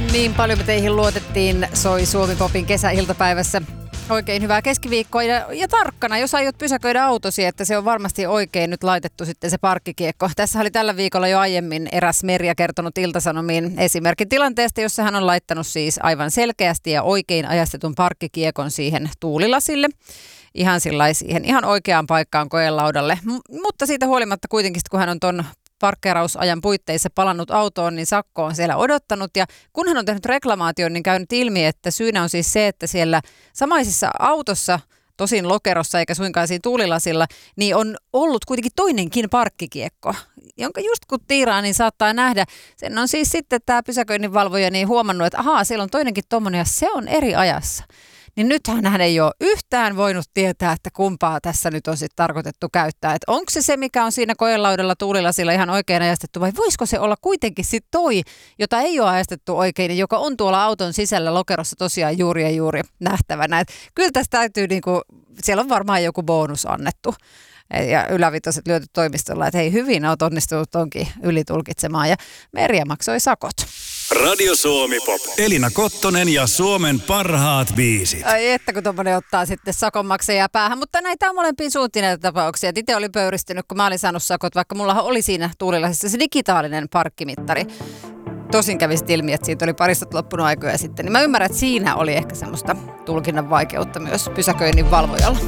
Niin paljon me teihin luotettiin, soi Suomi-popin kesäiltapäivässä. Oikein hyvää keskiviikkoa ja tarkkana, jos aiot pysäköidä autosi, että se on varmasti oikein nyt laitettu sitten se parkkikiekko. Tässä oli tällä viikolla jo aiemmin eräs Merja kertonut Ilta-Sanomiin esimerkin tilanteesta, jossa hän on laittanut siis aivan selkeästi ja oikein ajastetun parkkikiekon siihen tuulilasille. Ihan siihen ihan oikeaan paikkaan koelaudalle, mutta siitä huolimatta kuitenkin, kun hän on ton parkkeerausajan puitteissa palannut autoon, niin sakko on siellä odottanut. Ja kun hän on tehnyt reklamaation, niin käynyt ilmi, että syynä on siis se, että siellä samaisessa autossa, tosin lokerossa eikä suinkaan siinä tuulilasilla, niin on ollut kuitenkin toinenkin parkkikiekko, jonka just kun tiiraa, niin saattaa nähdä. Sen on siis sitten tämä pysäköinninvalvoja niin huomannut, että ahaa, siellä on toinenkin tommonen ja se on eri ajassa. Niin nythän hän ei ole yhtään voinut tietää, että kumpaa tässä nyt on sitten tarkoitettu käyttää. Että onko se, mikä on siinä koelaudalla tuulilasilla ihan oikein ajastettu vai voisiko se olla kuitenkin sitten toi, jota ei ole ajastettu oikein, joka on tuolla auton sisällä lokerossa tosiaan juuri nähtävänä. Et kyllä tästä täytyy, siellä on varmaan joku bonus annettu. Ja ylävitoset lyöty toimistolla, että hei, hyvin olet onnistunut tonkin ylitulkitsemaan ja Merja maksoi sakot. Radio Suomi Pop. Elina Kottonen ja Suomen parhaat biisit. Ai että kun tommonen ottaa sitten sakonmaksajaa päähän, mutta näitä on molempiin suuntiin näitä tapauksia. Itse olin pöyristynyt, kun mä olin saanut sakot, vaikka mulla oli siinä tuulilasissa se digitaalinen parkkimittari. Tosin kävi ilmi, että siitä oli paristot loppunut aikoja sitten. Niin mä ymmärrän, että siinä oli ehkä semmoista tulkinnan vaikeutta myös pysäköinnin valvojalla.